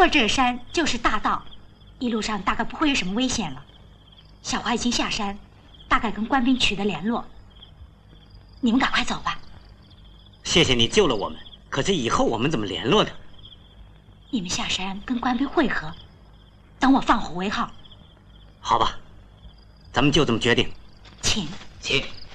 过这山就是大道，一路上大概不会有什么危险了。小花已经下山，大概跟官兵取得联络。你们赶快走吧。 谢谢你救了我们，可是以后我们怎么联络呢？ 你们下山跟官兵会合，等我放火为号。 好吧，咱们就这么决定。 请。 请。